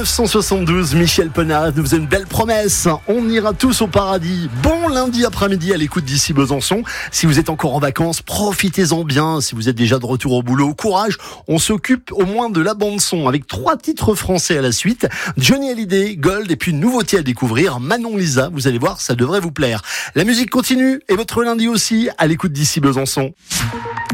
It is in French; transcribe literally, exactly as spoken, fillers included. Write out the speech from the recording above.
neuf cent soixante-douze, Michel Polnareff nous faisait une belle promesse. On ira tous au paradis. Bon lundi après-midi à l'écoute d'ici Besançon. Si vous êtes encore en vacances, profitez-en bien. Si vous êtes déjà de retour au boulot, courage. On s'occupe au moins de la bande-son avec trois titres français à la suite. Johnny Hallyday, Gold et puis nouveauté à découvrir, Manon Lisa. Vous allez voir, ça devrait vous plaire. La musique continue et votre lundi aussi à l'écoute d'ici Besançon.